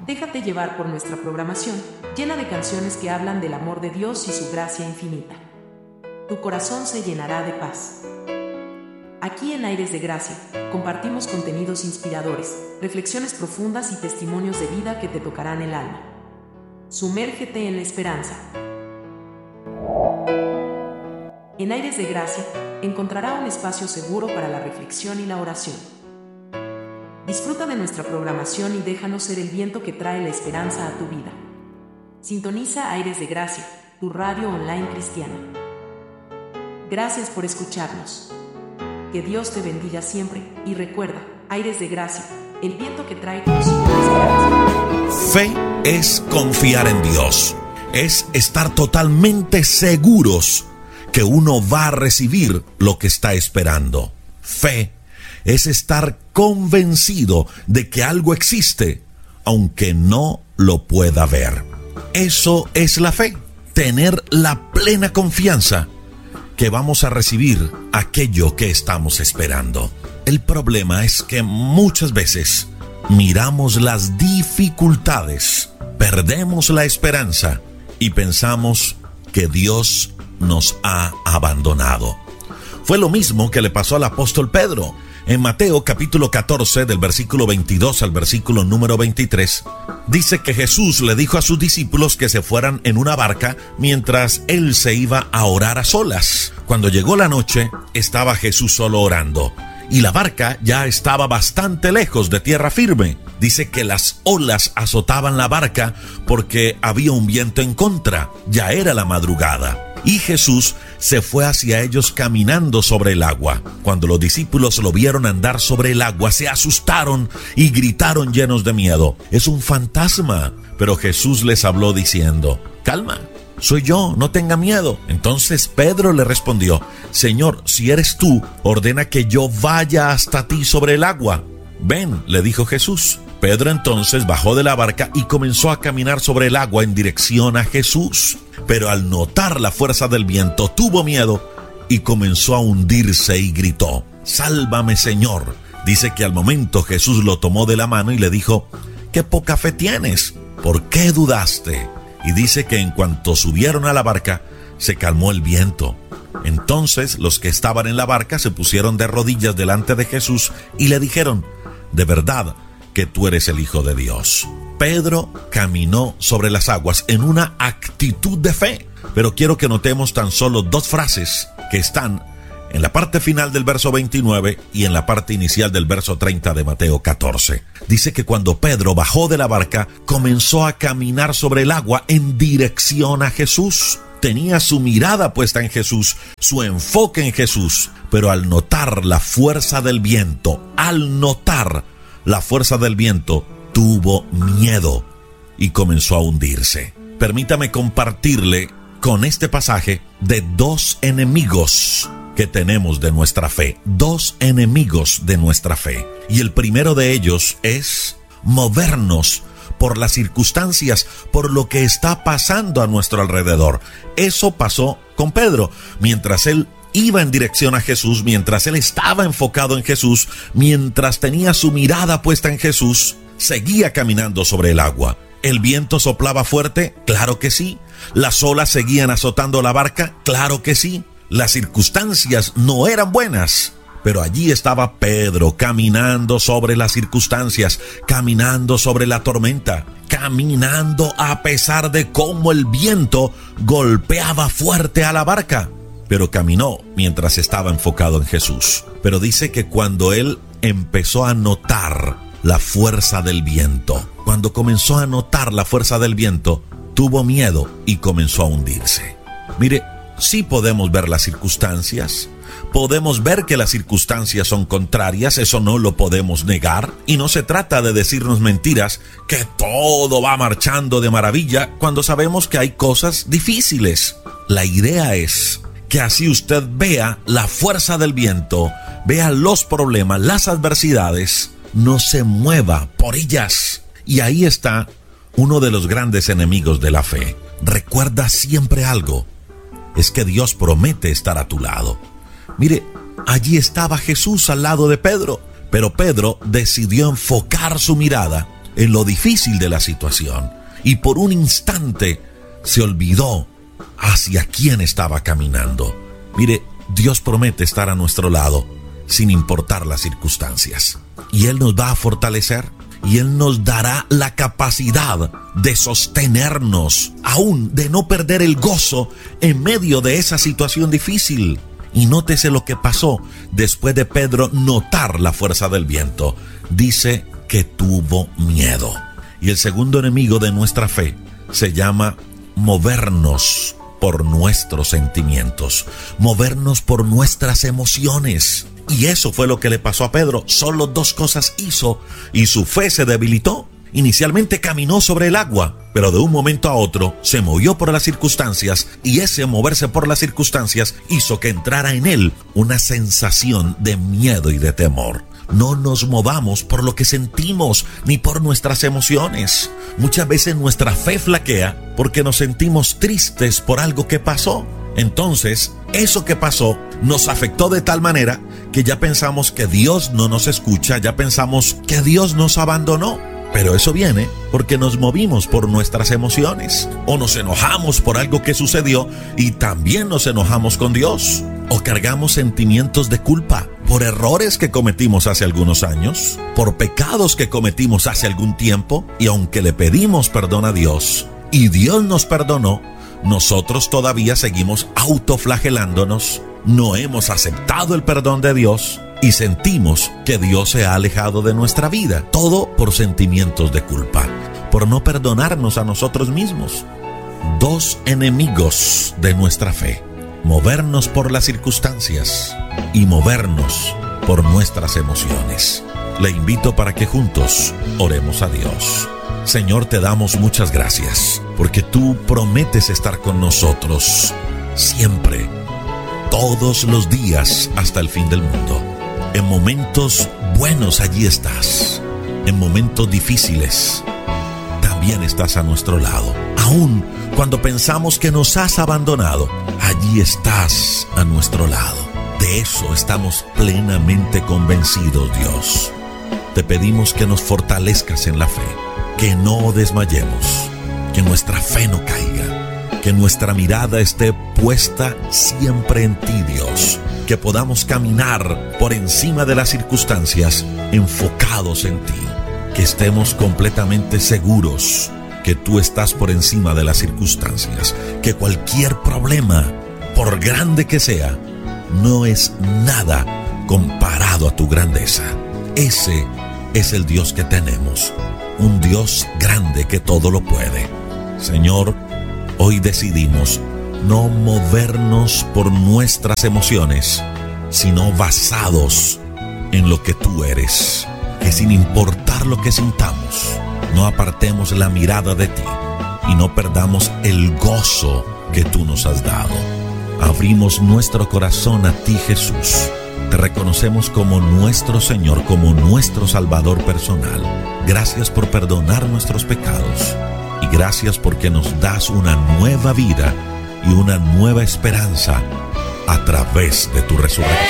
Déjate llevar por nuestra programación, llena de canciones que hablan del amor de Dios y su gracia infinita. Tu corazón se llenará de paz. Aquí en Aires de Gracia, compartimos contenidos inspiradores, reflexiones profundas y testimonios de vida que te tocarán el alma. Sumérgete en la esperanza. En Aires de Gracia, encontrará un espacio seguro para la reflexión y la oración. Disfruta de nuestra programación y déjanos ser el viento que trae la esperanza a tu vida. Sintoniza Aires de Gracia, tu radio online cristiana. Gracias por escucharnos. Que Dios te bendiga siempre y recuerda, Aires de Gracia, el viento que trae consigo la esperanza. Fe es confiar en Dios, es estar totalmente seguros que uno va a recibir lo que está esperando. Fe es estar convencido de que algo existe, aunque no lo pueda ver. Eso es la fe, tener la plena confianza que vamos a recibir aquello que estamos esperando. El problema es que muchas veces miramos las dificultades, perdemos la esperanza y pensamos que Dios nos ha abandonado. Fue lo mismo que le pasó al apóstol Pedro. En Mateo capítulo 14, del versículo 22 al versículo número 23, dice que Jesús le dijo a sus discípulos que se fueran en una barca mientras él se iba a orar a solas. Cuando llegó la noche, estaba Jesús solo orando, y la barca ya estaba bastante lejos de tierra firme. Dice que las olas azotaban la barca porque había un viento en contra, ya era la madrugada. Y Jesús se fue hacia ellos caminando sobre el agua. Cuando los discípulos lo vieron andar sobre el agua, se asustaron y gritaron llenos de miedo: «Es un fantasma». Pero Jesús les habló diciendo: «Calma, soy yo, no tenga miedo». Entonces Pedro le respondió: «Señor, si eres tú, ordena que yo vaya hasta ti sobre el agua». «Ven», le dijo Jesús. Pedro entonces bajó de la barca y comenzó a caminar sobre el agua en dirección a Jesús. Pero al notar la fuerza del viento, tuvo miedo y comenzó a hundirse y gritó: «Sálvame, Señor». Dice que al momento Jesús lo tomó de la mano y le dijo: «Qué poca fe tienes, ¿por qué dudaste?». Y dice que en cuanto subieron a la barca, se calmó el viento. Entonces los que estaban en la barca se pusieron de rodillas delante de Jesús y le dijeron: «De verdad que tú eres el Hijo de Dios». Pedro caminó sobre las aguas en una actitud de fe. Pero quiero que notemos tan solo dos frases que están en la parte final del verso 29 y en la parte inicial del verso 30 de Mateo 14. Dice que cuando Pedro bajó de la barca, comenzó a caminar sobre el agua en dirección a Jesús. Tenía su mirada puesta en Jesús, su enfoque en Jesús, pero al notar la fuerza del viento, tuvo miedo y comenzó a hundirse. Permítame compartirle con este pasaje de dos enemigos que tenemos de nuestra fe. Dos enemigos de nuestra fe. Y el primero de ellos es movernos por las circunstancias, por lo que está pasando a nuestro alrededor. Eso pasó con Pedro. Mientras él iba en dirección a Jesús, mientras él estaba enfocado en Jesús, mientras tenía su mirada puesta en Jesús, seguía caminando sobre el agua. ¿El viento soplaba fuerte? Claro que sí. ¿Las olas seguían azotando la barca? Claro que sí. Las circunstancias no eran buenas, pero allí estaba Pedro caminando sobre las circunstancias, caminando sobre la tormenta, caminando a pesar de cómo el viento golpeaba fuerte a la barca. Pero caminó mientras estaba enfocado en Jesús. Pero dice que cuando él empezó a notar la fuerza del viento, cuando comenzó a notar la fuerza del viento, tuvo miedo y comenzó a hundirse. Mire, sí podemos ver las circunstancias, podemos ver que las circunstancias son contrarias, eso no lo podemos negar, y no se trata de decirnos mentiras, que todo va marchando de maravilla, cuando sabemos que hay cosas difíciles. La idea es que así usted vea la fuerza del viento, vea los problemas, las adversidades, no se mueva por ellas. Y ahí está uno de los grandes enemigos de la fe. Recuerda siempre algo, es que Dios promete estar a tu lado. Mire, allí estaba Jesús al lado de Pedro, pero Pedro decidió enfocar su mirada en lo difícil de la situación y por un instante se olvidó hacia quién estaba caminando. Mire, Dios promete estar a nuestro lado sin importar las circunstancias. Y Él nos va a fortalecer y Él nos dará la capacidad de sostenernos, aún de no perder el gozo en medio de esa situación difícil. Y nótese lo que pasó después de Pedro notar la fuerza del viento. Dice que tuvo miedo. Y el segundo enemigo de nuestra fe se llama movernos por nuestros sentimientos, movernos por nuestras emociones. Y eso fue lo que le pasó a Pedro. Solo dos cosas hizo y su fe se debilitó. Inicialmente caminó sobre el agua, pero de un momento a otro se movió por las circunstancias, y ese moverse por las circunstancias hizo que entrara en él una sensación de miedo y de temor. No nos movamos por lo que sentimos ni por nuestras emociones. Muchas veces nuestra fe flaquea porque nos sentimos tristes por algo que pasó. Entonces, eso que pasó nos afectó de tal manera que ya pensamos que Dios no nos escucha, ya pensamos que Dios nos abandonó. Pero eso viene porque nos movimos por nuestras emociones, o nos enojamos por algo que sucedió y también nos enojamos con Dios, o cargamos sentimientos de culpa por errores que cometimos hace algunos años, por pecados que cometimos hace algún tiempo, y aunque le pedimos perdón a Dios y Dios nos perdonó, nosotros todavía seguimos autoflagelándonos, no hemos aceptado el perdón de Dios y sentimos que Dios se ha alejado de nuestra vida. Todo por sentimientos de culpa, por no perdonarnos a nosotros mismos. Dos enemigos de nuestra fe: movernos por las circunstancias y movernos por nuestras emociones. Le invito para que juntos oremos a Dios. Señor, te damos muchas gracias porque tú prometes estar con nosotros siempre, todos los días hasta el fin del mundo. En momentos buenos allí estás, en momentos difíciles también estás a nuestro lado. Aún cuando pensamos que nos has abandonado, allí estás a nuestro lado. De eso estamos plenamente convencidos, Dios. Te pedimos que nos fortalezcas en la fe, que no desmayemos, que nuestra fe no caiga, que nuestra mirada esté puesta siempre en ti, Dios, que podamos caminar por encima de las circunstancias enfocados en ti, que estemos completamente seguros que tú estás por encima de las circunstancias, que cualquier problema, por grande que sea, no es nada comparado a tu grandeza. Ese es el Dios que tenemos, un Dios grande que todo lo puede. Señor, hoy decidimos no movernos por nuestras emociones, sino basados en lo que tú eres. Que sin importar lo que sintamos, no apartemos la mirada de ti y no perdamos el gozo que tú nos has dado. Abrimos nuestro corazón a ti, Jesús. Te reconocemos como nuestro Señor, como nuestro Salvador personal. Gracias por perdonar nuestros pecados y gracias porque nos das una nueva vida y una nueva esperanza a través de tu resurrección.